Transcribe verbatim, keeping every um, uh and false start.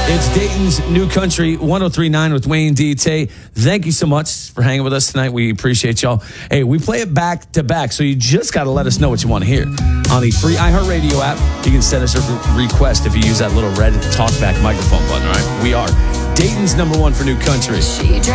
It's Dayton's New Country one oh three point nine with Wayne D. Tay. Thank you so much for hanging with us tonight. We appreciate y'all. Hey, we play it back to back, so you just got to let us know what you want to hear. On the free iHeartRadio app, you can send us a re- request if you use that little red talkback microphone button, all right? We are Dayton's number one for New Country.